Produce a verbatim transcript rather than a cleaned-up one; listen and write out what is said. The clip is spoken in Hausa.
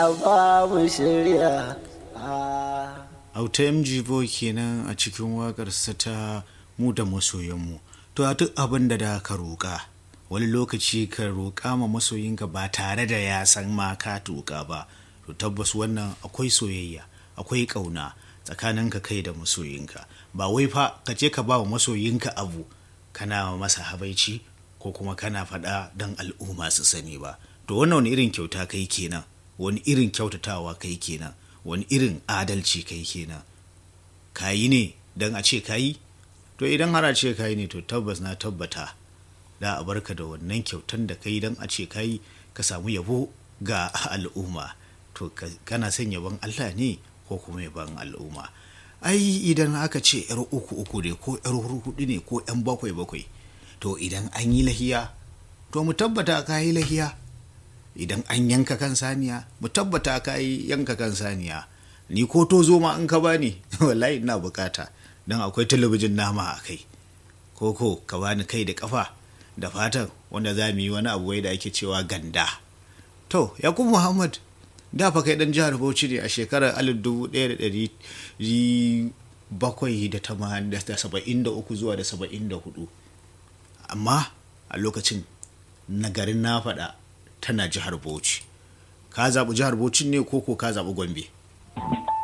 babu shirya. Auta M G Boy kenan a cikin waƙarsa ta mu da masoyanmu. To a duk abin da da ka roƙa, wani lokaci ka roƙa ma masoyinka ba tare da ya san ma ka tuƙa ba, to tabbas wannan akwai soyayya, akwai ƙauna tsakaninka kai da masoyinka. Ba wai fa ka je ka ba wa masoyinka abu kana masa habaici ko kuma kana faɗa don al'umma su sani ba. To wannan wani irin kyauta kai kenan, wani irin kyautatawa kai kenan, wani irin adalci kai kenan. Kayi ne don a ce kayi? To idan har a ce kayi ne, to tabbas na tabbata da a barka da wannan kyautan da kai don a ce kayi ka samu yabo ga al'umma. To kana son yabon Allah ne ko kuma yabon al'umma? Ai idan aka ce yar uku uku ne ko yar hudu ne ko yan bakwai bakwai, to idan an yi lahiya to mu tabbata ka yi lahiya. Idan an yanka kan saniya mu tabbata ka yi yanka kan saniya. Ni ko to zo ma in ka bani wallahi ina bukata, don akwai talabijin nama a kai. Koko ka bani kai da kafa da fatan wanda za mu yi wani abu wai da ake cewa ganda. To Yakub Muhammad, da fa kai dan jihar Bauchi ne a shekarar alif dubu ɗaya da ɗari bakwai da saba'in da uku zuwa da saba'in da hudu, amma a lokacin na garin na faɗa tana jihar Bauchi. Ka zaɓi jihar Bauchi ne ko ko ka zaɓi Gombe?